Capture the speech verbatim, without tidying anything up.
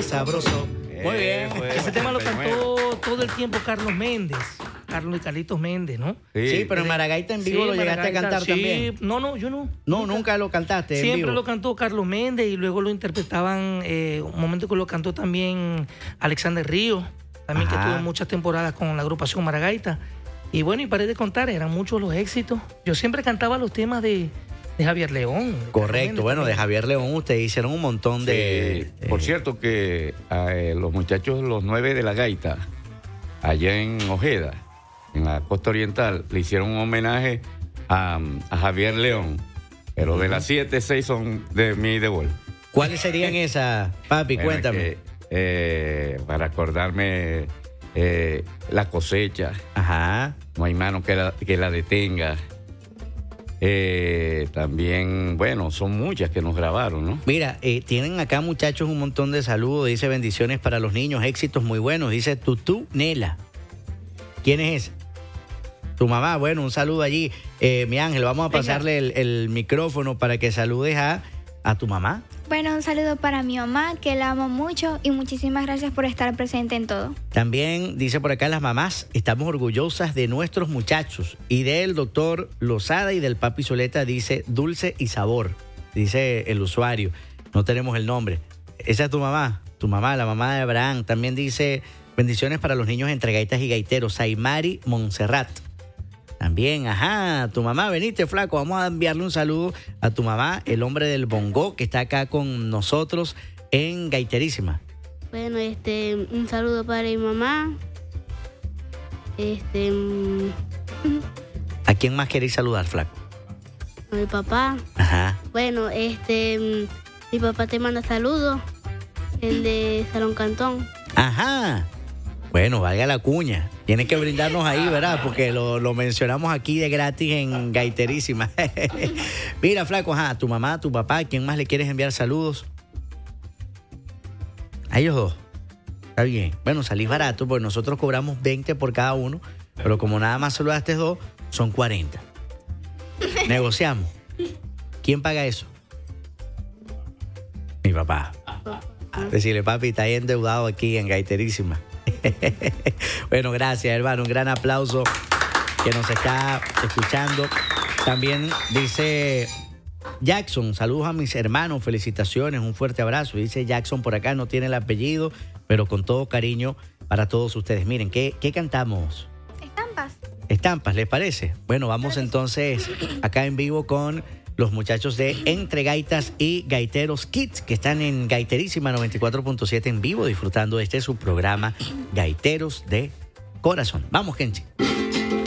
sabroso. Muy bien. Pues, Ese tema lo cantó todo el tiempo Carlos Méndez. Carlos y Carlitos Méndez, ¿no? Sí, sí, pero en Maragaita en vivo sí, lo llegaste Maragaita, a cantar sí. también. No, no, yo no. No, nunca, nunca lo cantaste en Siempre vivo. lo cantó Carlos Méndez y luego lo interpretaban, eh, un momento que lo cantó también Alexander Río, también Ajá. que tuvo muchas temporadas con la agrupación Maragaita. Y bueno, y paré de contar, eran muchos los éxitos. Yo siempre cantaba los temas de, de Javier León. Correcto, bueno, de Javier León ustedes hicieron un montón de... Sí, por eh, cierto que eh, los muchachos, los nueve de la gaita, allá en Ojeda, en la costa oriental, le hicieron un homenaje a, a Javier León, pero uh-huh. de las siete, seis son de mí y de Gol. ¿Cuáles serían esas, papi? Bueno, cuéntame. Que, eh, para acordarme, eh, la cosecha. Ajá. No hay mano que la, que la detenga. Eh, también, bueno, son muchas que nos grabaron, ¿no? Mira, eh, tienen acá, muchachos, un montón de saludos. Dice bendiciones para los niños, éxitos muy buenos. Dice Tutú Nela. ¿Quién es ese? Tu mamá. Bueno, un saludo allí. Eh, mi Ángel, vamos a pasarle el, el micrófono para que saludes a, a tu mamá. Bueno, un saludo para mi mamá, que la amo mucho y muchísimas gracias por estar presente en todo. También dice por acá las mamás, estamos orgullosas de nuestros muchachos y del doctor Lozada y del papi Zuleta, dice dulce y sabor, dice el usuario, no tenemos el nombre. Esa es tu mamá, tu mamá, la mamá de Abraham. También dice bendiciones para los niños entre gaitas y gaiteros, Saimari Montserrat. También, ajá, tu mamá, venite, flaco, vamos a enviarle un saludo a tu mamá, el hombre del bongo, que está acá con nosotros en Gaiterísima. Bueno, este, un saludo para mi mamá. Este... ¿A quién más queréis saludar, flaco? A mi papá. Ajá. Bueno, este, mi papá te manda saludos, el de Salón Cantón. Ajá. Bueno, valga la cuña. Tienes que brindarnos ahí, ¿verdad? Porque lo, lo mencionamos aquí de gratis en Gaiterísima. Mira, flaco, ajá, a tu mamá, a tu papá, ¿a quién más le quieres enviar saludos? A ellos dos. Está bien. Bueno, salís barato, porque nosotros cobramos veinte por cada uno, pero como nada más saludaste dos, son cuarenta. Negociamos. ¿Quién paga eso? Mi papá. Decirle, papi, está ahí endeudado aquí en Gaiterísima. Bueno, gracias, hermano. Un gran aplauso que nos está escuchando. También dice Jackson, saludos a mis hermanos, felicitaciones, un fuerte abrazo. Dice Jackson por acá, no tiene el apellido, pero con todo cariño para todos ustedes. Miren, ¿qué, qué cantamos? Estampas. Estampas, ¿les parece? Bueno, vamos entonces acá en vivo con los muchachos de Entre Gaitas y Gaiteros Kids, que están en Gaiterísima noventa y cuatro punto siete en vivo, disfrutando de este su programa Gaiteros de Corazón. Vamos, Kenchi.